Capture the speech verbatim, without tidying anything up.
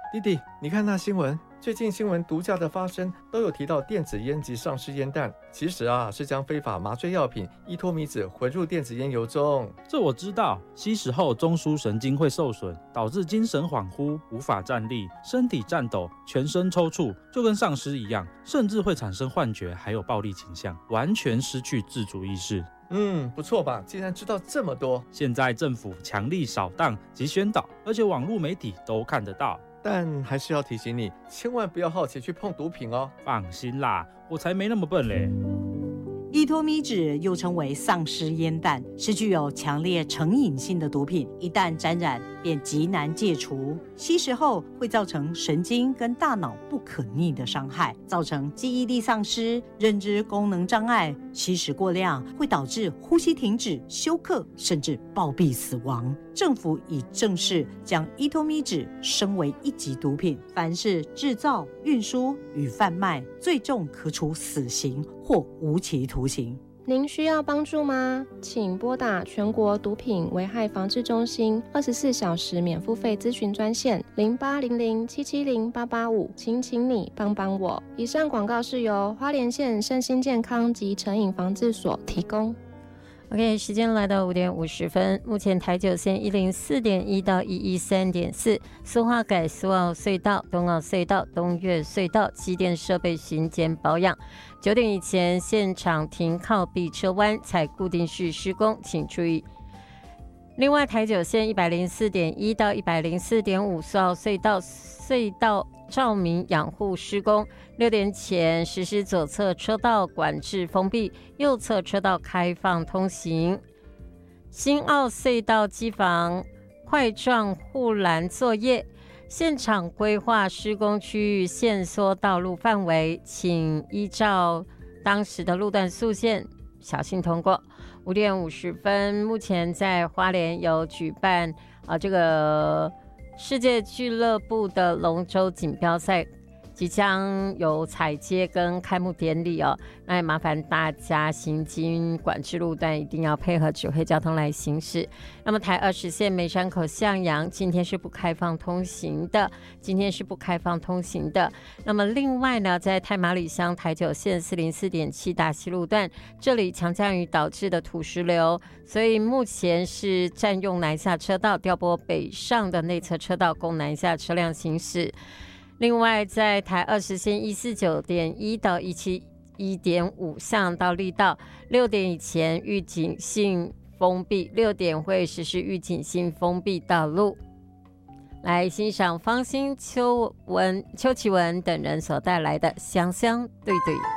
弟弟，你看那新闻，最近新闻毒驾的发生都有提到电子烟及丧尸烟弹，其实啊是将非法麻醉药品依托米酯混入电子烟油中。 这我知道，吸食后中枢神经会受损，导致精神恍惚，无法站立，身体颤抖，全身抽搐，就跟丧尸一样，甚至会产生幻觉，还有暴力倾向，完全失去自主意识。 嗯，不错吧？竟然知道这么多。 现在政府强力扫荡及宣导，而且网络媒体都看得到。 但还是要提醒你，千万不要好奇去碰毒品哦。 放心啦，我才没那么笨嘞。 依托咪酯又称为丧尸烟弹，是具有强烈成瘾性的毒品，一旦沾染便极难戒除。吸食后会造成神经跟大脑不可逆的伤害，造成记忆力丧失、认知功能障碍。吸食过量会导致呼吸停止、休克，甚至暴毙死亡。政府已正式将依托咪酯升为一级毒品，凡是制造、运输与贩卖，最重可处死刑或无期徒刑。 您需要帮助吗？请拨打全国毒品危害防治中心二十四小时免付费咨询专线零八零零七七零八八五，请请你帮帮我。以上广告是由花莲县身心健康及成瘾防治所提供。 OK， 时间来到五点五十分，目前台九线一零四点一到一一三点四，苏花改苏澳隧道、东澳隧道、东岳隧道机电设备巡检保养。九点以前现场停靠避车弯，采固定式施工，请注意。另外，台九线一百零四点一到一百零四点五，苏澳隧道隧道照明养护施工，六点前实施左侧车道管制封闭，右侧车道开放通行。新澳隧道机房块状护栏作业，现场规划施工区域限缩道路范围，请依照当时的路段速限小心通过。五点五十分，目前在花莲有举办啊这个世界俱乐部的龙舟锦标赛，即将有彩接跟开幕典礼哦。那也麻烦大家行经管制路段一定要配合指挥交通来行驶。那么台二十线梅山口向阳今天是不开放通行的，今天是不开放通行的。那么另外呢，在太马里乡台九线四零四点七大溪路段，这里强降雨导致的土石流，所以目前是占用南下车道，调拨北上的内侧车道供南下车辆行驶。另外，在台二十线一四九点一到一七一点五向到力道，六点以前预警性封闭，六点会实施预警性封闭道路。来欣赏方兴、邱文、邱其文等人所带来的《香香对对》。